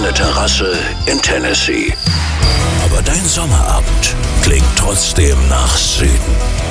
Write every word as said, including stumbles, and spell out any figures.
eine Terrasse in Tennessee. Aber dein Sommerabend klingt trotzdem nach Süden.